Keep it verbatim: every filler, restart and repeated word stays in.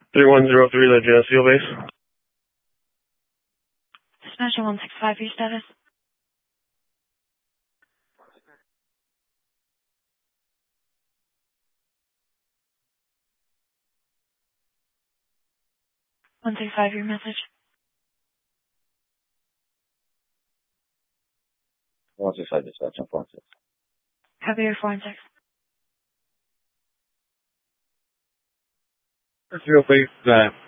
three one zero three, the Geneseo base. Dispatcher one six five, your status? one six five, your message? one six five, dispatch, four six. Copy your four and six. Geneseo base, uh,